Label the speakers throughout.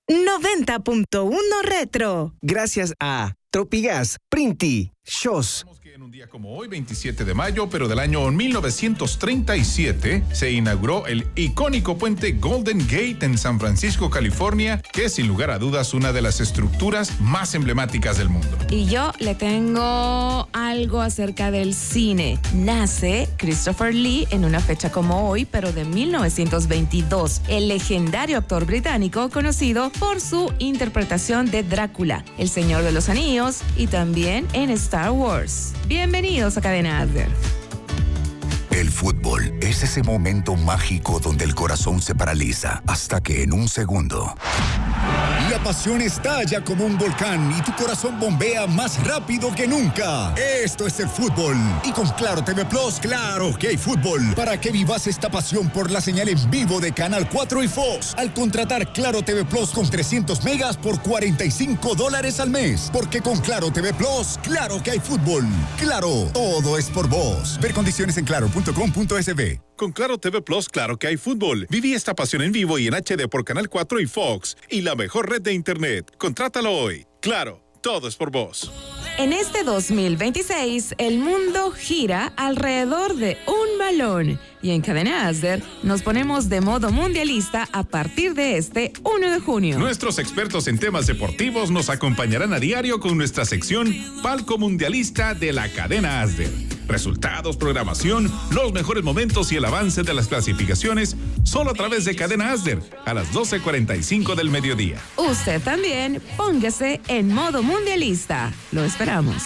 Speaker 1: 90.1 Retro.
Speaker 2: Gracias a Tropigas, Printi, Shows.
Speaker 3: En un día como hoy, 27 de mayo, pero del año 1937, se inauguró el icónico puente Golden Gate en San Francisco, California, que es sin lugar a dudas una de las estructuras más emblemáticas del mundo.
Speaker 4: Y yo le tengo algo acerca del cine. Nace Christopher Lee en una fecha como hoy, pero de 1922. El legendario actor británico conocido por su interpretación de Drácula, El Señor de los Anillos y también en Star Wars. Bienvenidos a Cadena Adler.
Speaker 5: El fútbol es ese momento mágico donde el corazón se paraliza hasta que en un segundo la pasión estalla como un volcán y tu corazón bombea más rápido que nunca. Esto es el fútbol. Y con Claro TV Plus, claro que hay fútbol. Para que vivas esta pasión por la señal en vivo de Canal 4 y Fox. Al contratar Claro TV Plus con 300 megas por $45 al mes. Porque con Claro TV Plus, claro que hay fútbol. Claro, todo es por vos. Ver condiciones en claro.com.sb.
Speaker 3: Con Claro TV Plus, claro que hay fútbol. Viví esta pasión en vivo y en HD por Canal 4 y Fox. Y la mejor red de internet. Contrátalo hoy. Claro, todo es por vos.
Speaker 4: En este 2026, el mundo gira alrededor de un balón. Y en Cadena Adler nos ponemos de modo mundialista a partir de este 1 de junio.
Speaker 3: Nuestros expertos en temas deportivos nos acompañarán a diario con nuestra sección Palco Mundialista de la Cadena Adler. Resultados, programación, los mejores momentos y el avance de las clasificaciones solo a través de Cadena Adler a las 12:45 del mediodía.
Speaker 4: Usted también póngase en modo mundialista. Lo esperamos.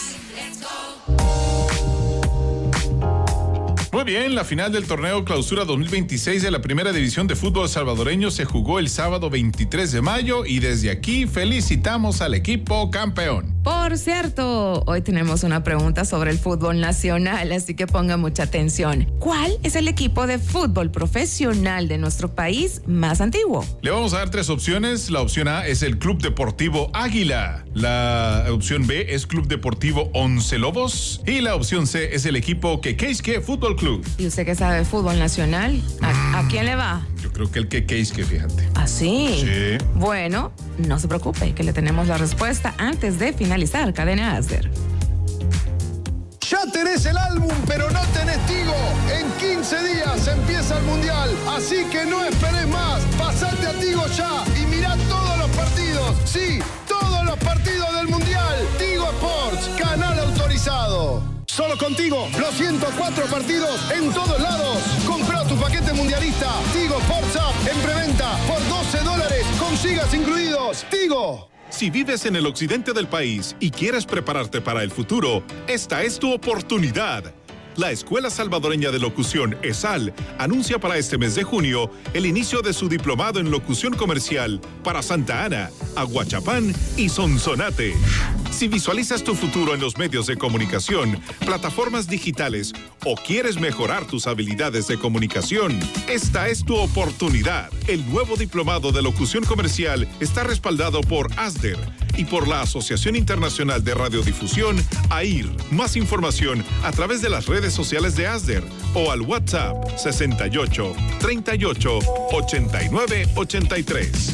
Speaker 3: Muy bien, la final del torneo Clausura 2026 de la Primera División de Fútbol Salvadoreño se jugó el sábado 23 de mayo y desde aquí felicitamos al equipo campeón.
Speaker 4: Por cierto, hoy tenemos una pregunta sobre el fútbol nacional, así que ponga mucha atención. ¿Cuál es el equipo de fútbol profesional de nuestro país más antiguo?
Speaker 3: Le vamos a dar 3 opciones. La opción A es el Club Deportivo Águila. La opción B es Club Deportivo Once Lobos. Y la opción C es el equipo Quequeisque Fútbol Club.
Speaker 4: ¿Y usted qué sabe de fútbol nacional? ¿A quién le va?
Speaker 3: Yo creo que el Quequeisque, fíjate.
Speaker 4: ¿Ah, sí?
Speaker 3: Sí.
Speaker 4: Bueno, no se preocupe, que le tenemos la respuesta antes de finalizar Cadena Adler.
Speaker 6: Ya tenés el álbum, pero no tenés Tigo. En 15 días empieza el Mundial, así que no esperes más. Pasate a Tigo ya y mirá todos los partidos. Sí, todos los partidos del Mundial. Tigo Sports, canal autorizado. Solo contigo, los 104 partidos en todos lados. Comprá tu paquete mundialista. Tigo Sports App en preventa por $12 con gigas incluidos. Tigo.
Speaker 3: Si vives en el occidente del país y quieres prepararte para el futuro, esta es tu oportunidad. La Escuela Salvadoreña de Locución, ESAL, anuncia para este mes de junio el inicio de su diplomado en locución comercial para Santa Ana, Aguachapán y Sonsonate. Si visualizas tu futuro en los medios de comunicación, plataformas digitales o quieres mejorar tus habilidades de comunicación, esta es tu oportunidad. El nuevo diplomado de locución comercial está respaldado por ASDER y por la Asociación Internacional de Radiodifusión, AIR. Más información a través de las redes sociales de ASDER o al WhatsApp 68 38 89 83.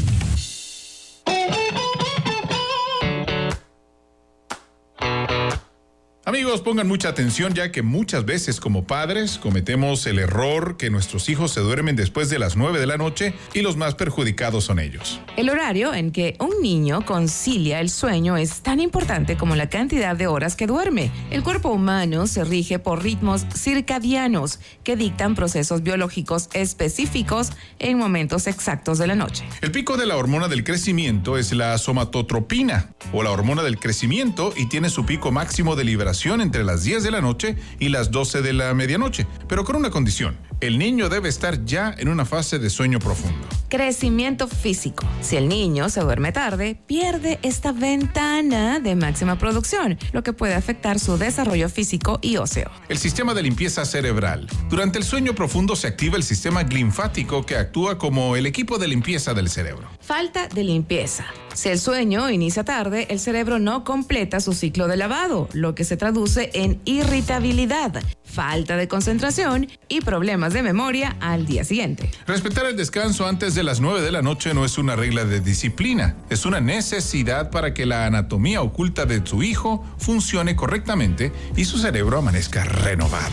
Speaker 3: Amigos, pongan mucha atención ya que muchas veces como padres cometemos el error que nuestros hijos se duermen después de las 9 de la noche y los más perjudicados son ellos.
Speaker 4: El horario en que un niño concilia el sueño es tan importante como la cantidad de horas que duerme. El cuerpo humano se rige por ritmos circadianos que dictan procesos biológicos específicos en momentos exactos de la noche.
Speaker 3: El pico de la hormona del crecimiento es la somatotropina o la hormona del crecimiento y tiene su pico máximo de liberación entre las 10 de la noche y las 12 de la medianoche, pero con una condición. El niño debe estar ya en una fase de sueño profundo.
Speaker 4: Crecimiento físico. Si el niño se duerme tarde, pierde esta ventana de máxima producción, lo que puede afectar su desarrollo físico y óseo.
Speaker 3: El sistema de limpieza cerebral. Durante el sueño profundo se activa el sistema linfático que actúa como el equipo de limpieza del cerebro.
Speaker 4: Falta de limpieza. Si el sueño inicia tarde, el cerebro no completa su ciclo de lavado, lo que se traduce en irritabilidad, falta de concentración y problemas de memoria al día siguiente.
Speaker 3: Respetar el descanso antes de las 9 de la noche no es una regla de disciplina, es una necesidad para que la anatomía oculta de su hijo funcione correctamente y su cerebro amanezca renovado.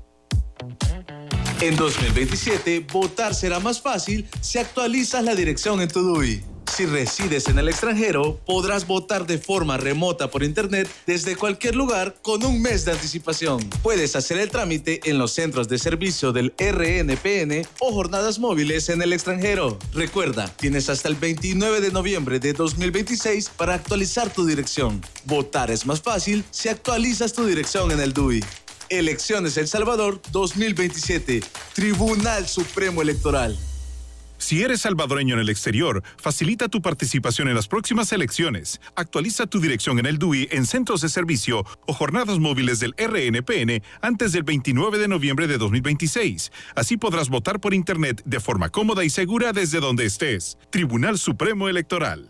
Speaker 1: En 2027, votar será más fácil si actualizas la dirección en tu DUI. Si resides en el extranjero, podrás votar de forma remota por internet desde cualquier lugar con un mes de anticipación. Puedes hacer el trámite en los centros de servicio del RNPN o jornadas móviles en el extranjero. Recuerda, tienes hasta el 29 de noviembre de 2026 para actualizar tu dirección. Votar es más fácil si actualizas tu dirección en el DUI. Elecciones El Salvador 2027. Tribunal Supremo Electoral.
Speaker 3: Si eres salvadoreño en el exterior, facilita tu participación en las próximas elecciones. Actualiza tu dirección en el DUI en centros de servicio o jornadas móviles del RNPN antes del 29 de noviembre de 2026. Así podrás votar por internet de forma cómoda y segura desde donde estés. Tribunal Supremo Electoral.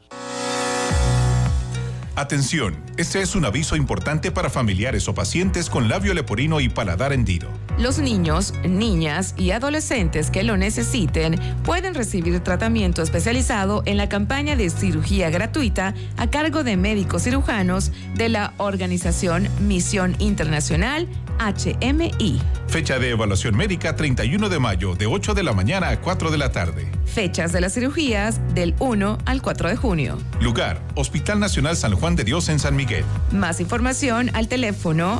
Speaker 3: Atención, este es un aviso importante para familiares o pacientes con labio leporino y paladar hendido.
Speaker 4: Los niños, niñas y adolescentes que lo necesiten pueden recibir tratamiento especializado en la campaña de cirugía gratuita a cargo de médicos cirujanos de la organización Misión Internacional HMI.
Speaker 3: Fecha de evaluación médica 31 de mayo de 8 de la mañana a 4 de la tarde.
Speaker 4: Fechas de las cirugías del 1 al 4 de junio.
Speaker 3: Lugar, Hospital Nacional San Juan de Dios en San Miguel.
Speaker 4: Más información al teléfono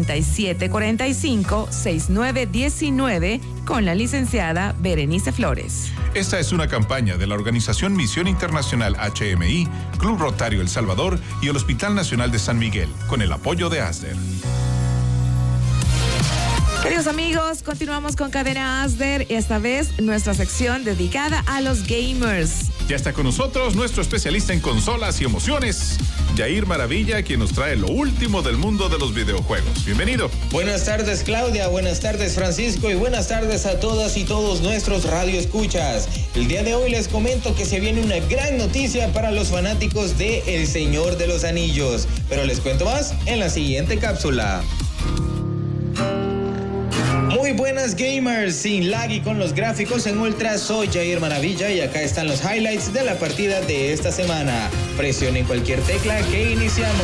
Speaker 4: 7745-6919 con la licenciada Berenice Flores.
Speaker 3: Esta es una campaña de la organización Misión Internacional HMI, Club Rotario El Salvador y el Hospital Nacional de San Miguel, con el apoyo de ASDER.
Speaker 4: Queridos amigos, continuamos con Cadena ASDER, esta vez nuestra sección dedicada a los gamers.
Speaker 3: Ya está con nosotros nuestro especialista en consolas y emociones, Yair Maravilla, quien nos trae lo último del mundo de los videojuegos. Bienvenido.
Speaker 7: Buenas tardes, Claudia. Buenas tardes, Francisco. Y buenas tardes a todas y todos nuestros radioescuchas. El día de hoy les comento que se viene una gran noticia para los fanáticos de El Señor de los Anillos. Pero les cuento más en la siguiente cápsula. Muy buenas gamers, sin lag y con los gráficos en ultra, soy Yair Maravilla y acá están los highlights de la partida de esta semana. Presionen cualquier tecla que iniciamos.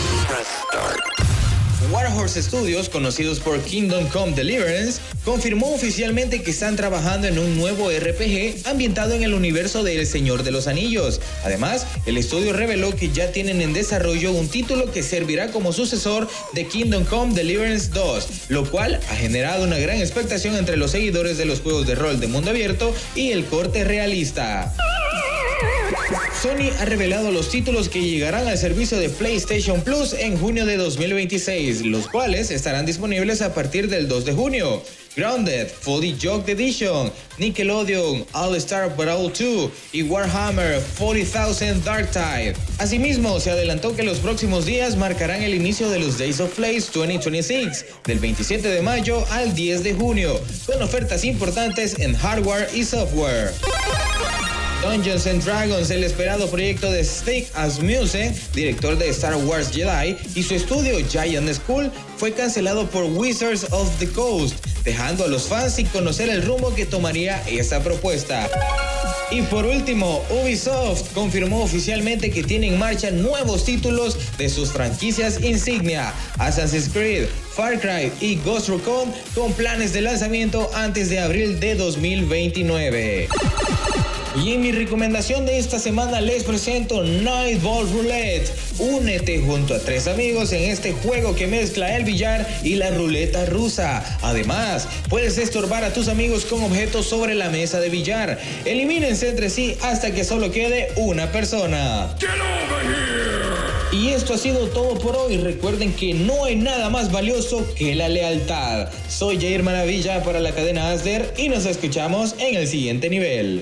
Speaker 7: Warhorse Studios, conocidos por Kingdom Come Deliverance, confirmó oficialmente que están trabajando en un nuevo RPG ambientado en el universo de El Señor de los Anillos. Además, el estudio reveló que ya tienen en desarrollo un título que servirá como sucesor de Kingdom Come Deliverance 2, lo cual ha generado una gran expectación entre los seguidores de los juegos de rol de mundo abierto y el corte realista. Sony ha revelado los títulos que llegarán al servicio de PlayStation Plus en junio de 2026, los cuales estarán disponibles a partir del 2 de junio. Grounded, Fully Jogged Edition, Nickelodeon, All-Star Brawl 2 y Warhammer 40,000 Darktide. Asimismo, se adelantó que los próximos días marcarán el inicio de los Days of Play 2026, del 27 de mayo al 10 de junio, con ofertas importantes en hardware y software. Dungeons & Dragons, el esperado proyecto de Steve Asmussen, director de Star Wars Jedi, y su estudio Giant School, fue cancelado por Wizards of the Coast, dejando a los fans sin conocer el rumbo que tomaría esta propuesta. Y por último, Ubisoft confirmó oficialmente que tiene en marcha nuevos títulos de sus franquicias insignia, Assassin's Creed, Far Cry y Ghost Recon, con planes de lanzamiento antes de abril de 2029. Y en mi recomendación de esta semana les presento Nightball Roulette. Únete junto a 3 amigos en este juego que mezcla el billar y la ruleta rusa. Además, puedes estorbar a tus amigos con objetos sobre la mesa de billar. Elimínense entre sí hasta que solo quede una persona. Get over here. Y esto ha sido todo por hoy. Recuerden que no hay nada más valioso que la lealtad. Soy Yair Maravilla para la cadena ASDER y nos escuchamos en el siguiente nivel.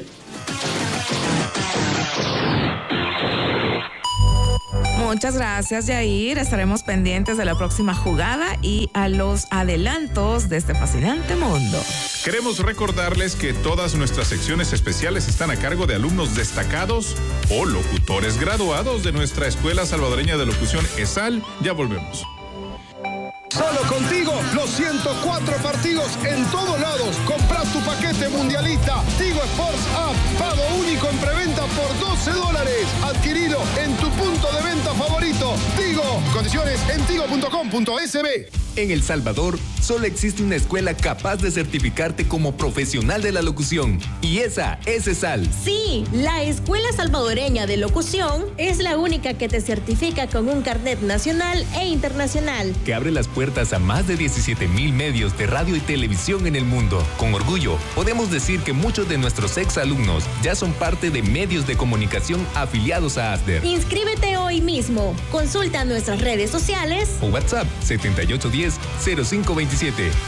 Speaker 4: Muchas gracias, Yair. Estaremos pendientes de la próxima jugada y a los adelantos de este fascinante mundo.
Speaker 3: Queremos recordarles que todas nuestras secciones especiales están a cargo de alumnos destacados o locutores graduados de nuestra Escuela Salvadoreña de Locución ESAL. Ya volvemos.
Speaker 6: Solo contigo, los 104 partidos en todos lados. Compra tu paquete mundialista. Tigo Sports App. Pago único en preventa por $12. Adquirilo en tu punto de venta favorito. Tigo. Condiciones en tigo.com.sb.
Speaker 8: En El Salvador, solo existe una escuela capaz de certificarte como profesional de la locución. Y esa es ESAL.
Speaker 9: Sí, la Escuela Salvadoreña de Locución es la única que te certifica con un carnet nacional e internacional.
Speaker 8: Que abre las puertas a más de 17,000 medios de radio y televisión en el mundo. Con orgullo, podemos decir que muchos de nuestros exalumnos ya son parte de medios de comunicación afiliados a ASDER.
Speaker 9: Inscríbete hoy mismo. Consulta nuestras redes sociales
Speaker 8: o WhatsApp 7810-0527.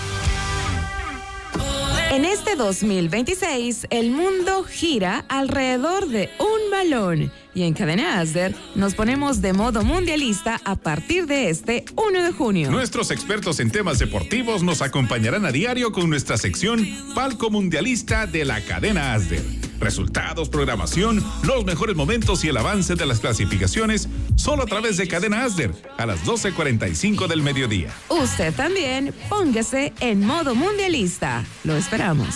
Speaker 4: En este 2026, el mundo gira alrededor de un balón. Y en Cadena ASDER nos ponemos de modo mundialista a partir de este 1 de junio.
Speaker 3: Nuestros expertos en temas deportivos nos acompañarán a diario con nuestra sección Palco Mundialista de la cadena ASDER. Resultados, programación, los mejores momentos y el avance de las clasificaciones solo a través de Cadena ASDER a las 12:45 del mediodía.
Speaker 4: Usted también póngase en modo mundialista. Lo esperamos.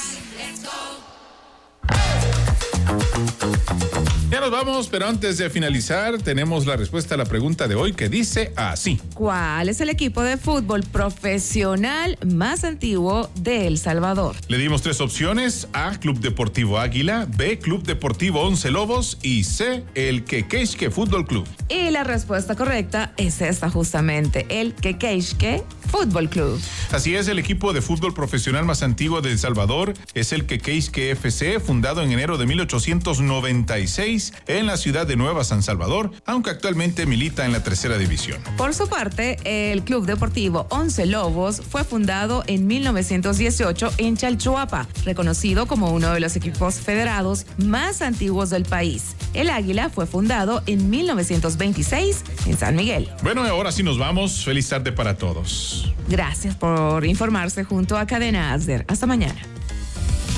Speaker 3: Ya nos vamos, pero antes de finalizar tenemos la respuesta a la pregunta de hoy que dice así.
Speaker 4: ¿Cuál es el equipo de fútbol profesional más antiguo de El Salvador?
Speaker 3: Le dimos 3 opciones: A, Club Deportivo Águila; B, Club Deportivo Once Lobos; y C, el Quequeishque Fútbol Club.
Speaker 4: Y la respuesta correcta es esta justamente, el Quequeishque Fútbol Club.
Speaker 3: Así es, el equipo de fútbol profesional más antiguo de El Salvador es el Quequeishque FC, fundado en enero de 1896 en la ciudad de Nueva San Salvador, aunque actualmente milita en la 3ª división.
Speaker 4: Por su parte, el Club Deportivo Once Lobos fue fundado en 1918 en Chalchuapa, reconocido como uno de los equipos federados más antiguos del país. El Águila fue fundado en 1926 en San Miguel.
Speaker 3: Bueno, ahora sí nos vamos. Feliz tarde para todos.
Speaker 4: Gracias por informarse junto a Cadena ASDER. Hasta mañana.